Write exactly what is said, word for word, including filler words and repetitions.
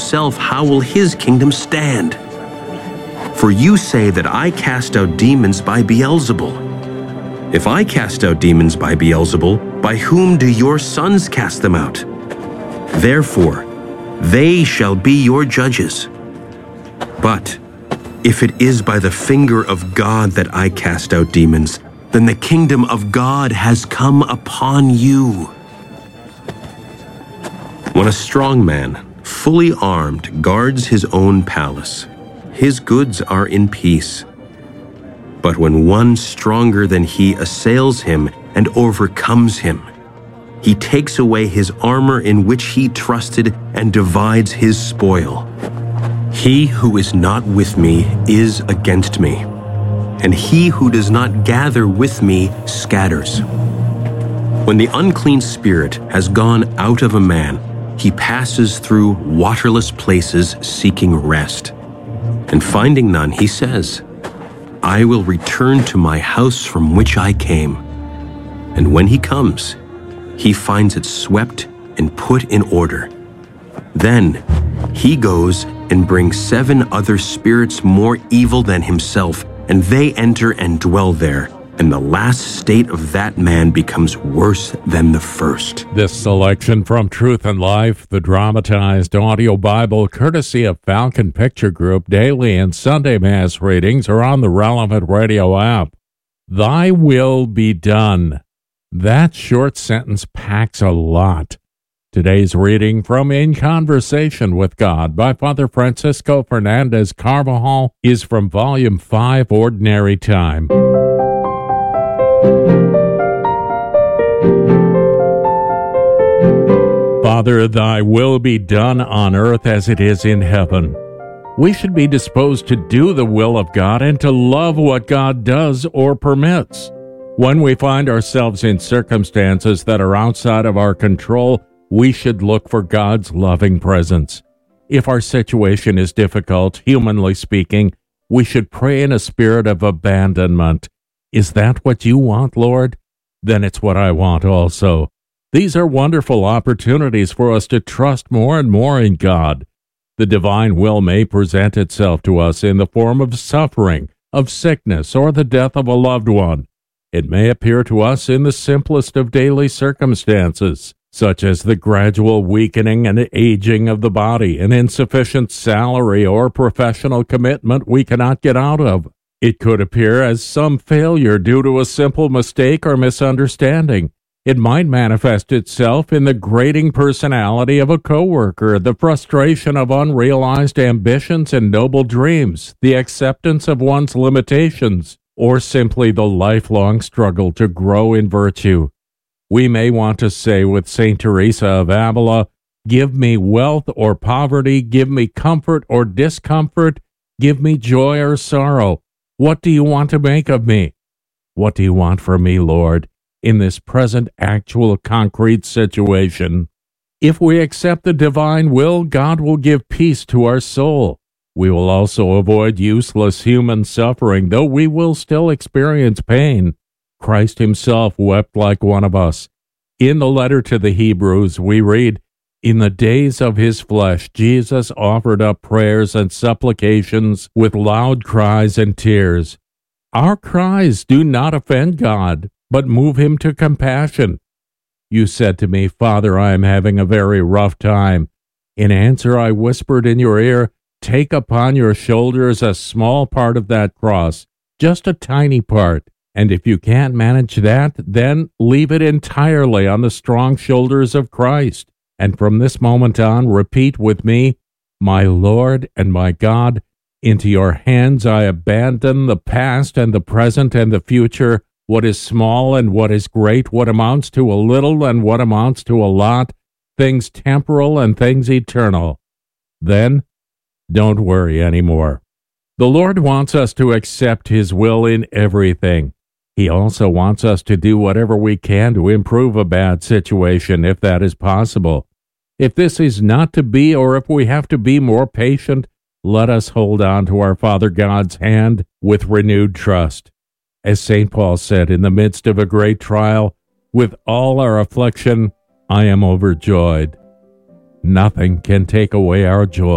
himself, how will his kingdom stand? For you say that I cast out demons by Beelzebul. If I cast out demons by Beelzebul, by whom do your sons cast them out? Therefore, they shall be your judges. But if it is by the finger of God that I cast out demons, then the kingdom of God has come upon you. When a strong man, fully armed, guards his own palace, his goods are in peace. But when one stronger than he assails him and overcomes him, he takes away his armor in which he trusted and divides his spoil. He who is not with me is against me, and he who does not gather with me scatters. When the unclean spirit has gone out of a man, he passes through waterless places seeking rest. And finding none, he says, I will return to my house from which I came. And when he comes, he finds it swept and put in order. Then he goes and brings seven other spirits more evil than himself, and they enter and dwell there. And the last state of that man becomes worse than the first. This selection from Truth and Life, the dramatized audio Bible, courtesy of Falcon Picture Group, daily and Sunday Mass readings are on the relevant radio app. Thy will be done. That short sentence packs a lot. Today's reading from In Conversation with God by Father Francisco Fernandez Carvajal is from Volume five, Ordinary Time. Father, thy will be done on earth as it is in heaven. We should be disposed to do the will of God and to love what God does or permits. When we find ourselves in circumstances that are outside of our control, we should look for God's loving presence. If our situation is difficult, humanly speaking, we should pray in a spirit of abandonment. Is that what you want, Lord? Then it's what I want also. These are wonderful opportunities for us to trust more and more in God. The divine will may present itself to us in the form of suffering, of sickness, or the death of a loved one. It may appear to us in the simplest of daily circumstances, such as the gradual weakening and aging of the body, an insufficient salary, or professional commitment we cannot get out of. It could appear as some failure due to a simple mistake or misunderstanding. It might manifest itself in the grating personality of a coworker, the frustration of unrealized ambitions and noble dreams, the acceptance of one's limitations, or simply the lifelong struggle to grow in virtue. We may want to say with Saint Teresa of Avila, give me wealth or poverty, give me comfort or discomfort, give me joy or sorrow. What do you want to make of me? What do you want from me, Lord, in this present actual concrete situation? If we accept the divine will, God will give peace to our soul. We will also avoid useless human suffering, though we will still experience pain. Christ himself wept like one of us. In the letter to the Hebrews, we read, in the days of his flesh, Jesus offered up prayers and supplications with loud cries and tears. Our cries do not offend God, but move him to compassion. You said to me, Father, I am having a very rough time. In answer, I whispered in your ear, take upon your shoulders a small part of that cross, just a tiny part. And if you can't manage that, then leave it entirely on the strong shoulders of Christ. And from this moment on, repeat with me, my Lord and my God, into your hands I abandon the past and the present and the future, what is small and what is great, what amounts to a little and what amounts to a lot, things temporal and things eternal. Then, don't worry anymore. The Lord wants us to accept his will in everything. He also wants us to do whatever we can to improve a bad situation, if that is possible. If this is not to be, or if we have to be more patient, let us hold on to our Father God's hand with renewed trust. As Saint Paul said, in the midst of a great trial, with all our affliction, I am overjoyed. Nothing can take away our joy.